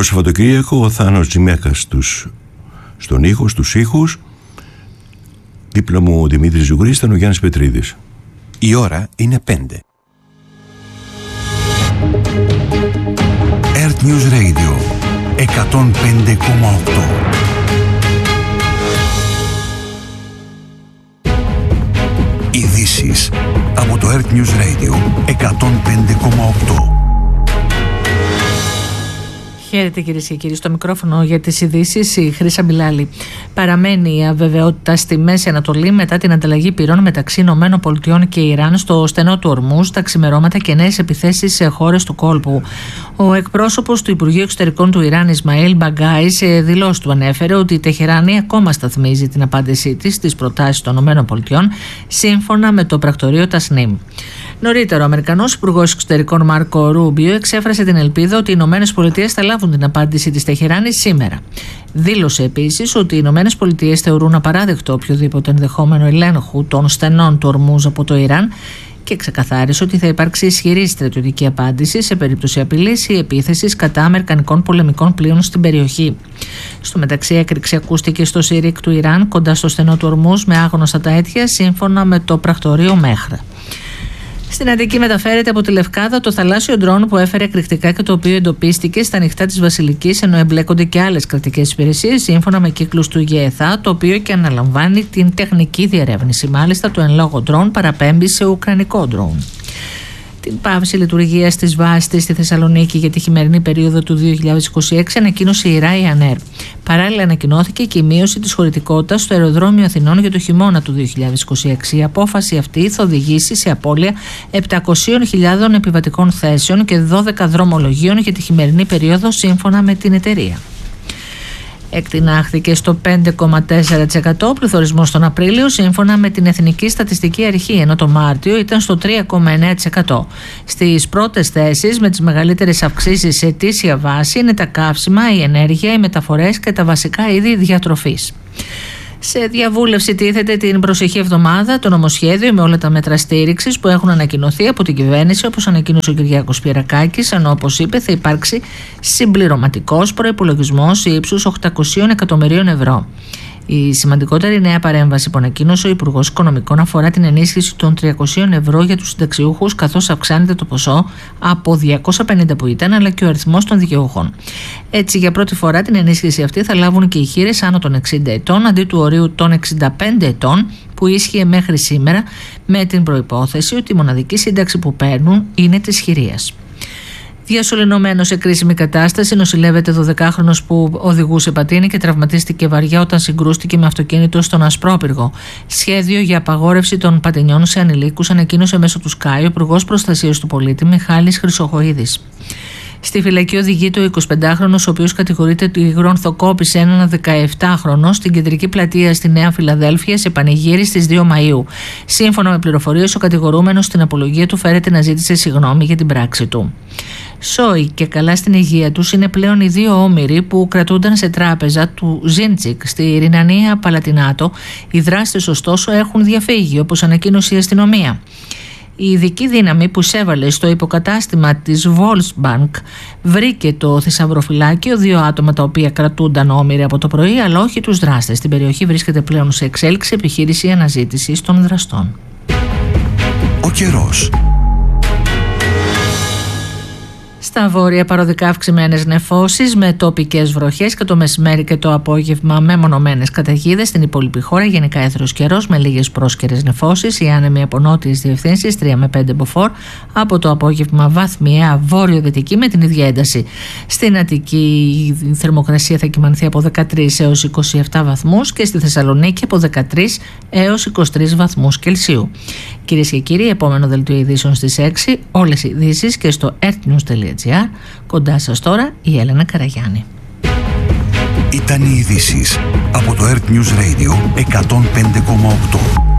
Καλό Σαββατοκύριακο. Ο Θάνος Τζιμέκας στον ήχο, στους ήχους. Δίπλα μου ο Δημήτρης Ζουγρής, ήταν ο Γιάννης Πετρίδης. Η ώρα είναι 5. Earth News Radio 105,8. Ειδήσεις από το Earth News Radio 105,8. Χαίρετε κυρίες και κύριοι, στο μικρόφωνο για τις ειδήσεις η Χρύσα Μπιλάλη. Παραμένει η αβεβαιότητα στη Μέση Ανατολή μετά την ανταλλαγή πυρών μεταξύ ΗΠΑ και Ιράν στο στενό του Ορμούζ, τα ξημερώματα και νέες επιθέσεις σε χώρες του κόλπου. Ο εκπρόσωπος του Υπουργείου Εξωτερικών του Ιράν, Ισμαήλ Μπαγκάι, σε δηλώσεις του ανέφερε ότι η Τεχεράνη ακόμα σταθμίζει την απάντησή της στις προτάσεις των ΗΠΑ σύμφωνα με το πρακτορείο Τασνίμ. Νωρίτερα, ο Αμερικανός Υπουργός Εξωτερικών Μάρκο Ρούμπιο εξέφρασε την ελπίδα ότι οι ΗΠΑ θα λάβουν την απάντηση της Τεχεράνης σήμερα. Δήλωσε επίσης ότι οι ΗΠΑ θεωρούν απαράδεκτο οποιοδήποτε ενδεχόμενο ελέγχου των στενών του Ορμούζ από το Ιράν και ξεκαθάρισε ότι θα υπάρξει ισχυρή στρατιωτική απάντηση σε περίπτωση απειλής ή επίθεσης κατά αμερικανικών πολεμικών πλοίων στην περιοχή. Στο μεταξύ, έκρηξη ακούστηκε στο Σιρίκ του Ιράν κοντά στο στενό του Ορμούζ με άγνωστα τα αίτια σύμφωνα με το πρακτορείο Μέχρα. Στην Αττική μεταφέρεται από τη Λευκάδα το θαλάσσιο ντρόν που έφερε εκρηκτικά και το οποίο εντοπίστηκε στα νυχτά της Βασιλικής, ενώ εμπλέκονται και άλλες κρατικές υπηρεσίες σύμφωνα με κύκλους του ΓΕΘΑ, το οποίο και αναλαμβάνει την τεχνική διερεύνηση. Μάλιστα, το εν λόγω ντρόν παραπέμπει σε ουκρανικό ντρόν. Την πάυση λειτουργίας της βάσης της στη Θεσσαλονίκη για τη χειμερινή περίοδο του 2026 ανακοίνωσε η Ryanair. Παράλληλα, ανακοινώθηκε και η μείωση της χωρητικότητας στο αεροδρόμιο Αθηνών για το χειμώνα του 2026. Η απόφαση αυτή θα οδηγήσει σε απώλεια 700.000 επιβατικών θέσεων και 12 δρομολογίων για τη χειμερινή περίοδο, σύμφωνα με την εταιρεία. Εκτινάχθηκε στο 5,4% ο πληθωρισμός τον Απρίλιο σύμφωνα με την Εθνική Στατιστική Αρχή, ενώ το Μάρτιο ήταν στο 3,9%. Στις πρώτες θέσεις με τις μεγαλύτερες αυξήσεις σε ετήσια βάση είναι τα καύσιμα, η ενέργεια, οι μεταφορές και τα βασικά είδη διατροφής. Σε διαβούλευση τίθεται την προσεχή εβδομάδα το νομοσχέδιο με όλα τα μέτρα στήριξης που έχουν ανακοινωθεί από την κυβέρνηση, όπως ανακοίνωσε ο Κυριάκος Πιερακάκης, ενώ όπως είπε θα υπάρξει συμπληρωματικός προϋπολογισμός ύψους 800 εκατομμυρίων ευρώ. Η σημαντικότερη νέα παρέμβαση που ανακοίνωσε ο Υπουργός Οικονομικών αφορά την ενίσχυση των 300 ευρώ για τους συνταξιούχους, καθώς αυξάνεται το ποσό από 250 που ήταν, αλλά και ο αριθμός των δικαιούχων. Έτσι, για πρώτη φορά την ενίσχυση αυτή θα λάβουν και οι χήρες άνω των 60 ετών, αντί του ορίου των 65 ετών που ίσχυε μέχρι σήμερα, με την προϋπόθεση ότι η μοναδική σύνταξη που παίρνουν είναι της χειρίας. Διασωληνωμένος σε κρίσιμη κατάσταση νοσηλεύεται 12χρονος που οδηγούσε πατίνι και τραυματίστηκε βαριά όταν συγκρούστηκε με αυτοκίνητο στον Ασπρόπυργο. Σχέδιο για απαγόρευση των πατινιών σε ανηλίκους ανακοίνωσε μέσω του ΣΚΑΙ ο Υπουργός Προστασίας του Πολίτη Μιχάλης Χρυσοχοΐδης. Στη φυλακή οδηγείται ο 25χρονος, ο οποίος κατηγορείται ότι γρονθοκόπησε έναν 17χρονο στην κεντρική πλατεία στη Νέα Φιλαδέλφια σε πανηγύρι στις 2 Μαΐου. Σύμφωνα με πληροφορίες, ο κατηγορούμενος στην απολογία του φέρεται να ζήτησε συγγνώμη για την πράξη του. Σόι και καλά στην υγεία τους είναι πλέον οι 2 όμηροι που κρατούνταν σε τράπεζα του Ζίντσικ στη Ρινανία Παλατινάτο. Οι δράστες ωστόσο έχουν διαφύγει, όπως ανακοίνωσε η αστυνομία. Η ειδική δύναμη που εισέβαλε στο υποκατάστημα της Volksbank βρήκε το θησαυροφυλάκιο, 2 άτομα τα οποία κρατούνταν όμηροι από το πρωί, αλλά όχι τους δράστες. Στην περιοχή βρίσκεται πλέον σε εξέλιξη επιχείρηση αναζήτησης των δραστών. Ο καιρός. Στα βόρεια παροδικά αυξημένες νεφώσεις με τοπικές βροχές και το μεσημέρι και το απόγευμα μεμονωμένες καταιγίδες. Στην υπόλοιπη χώρα γενικά έθρος καιρός με λίγες πρόσκαιρες νεφώσεις. Οι άνεμοι από νότιες διευθύνσεις 3 με 5 μποφόρ. Από το απόγευμα βαθμιαία βόρειο-δυτική με την ίδια ένταση. Στην Αττική η θερμοκρασία θα κυμανθεί από 13 έως 27 βαθμούς και στη Θεσσαλονίκη από 13 έως 23 βαθμούς Κελσίου. Κυρίες και κύριοι, επόμενο δελτίο ειδήσεων στις 6. Όλες οι ειδήσεις και στο earthnews.gr. Κοντά σας τώρα η Έλενα Καραγιάννη. Ήταν οι ειδήσεις από το Earth News Radio 105,8.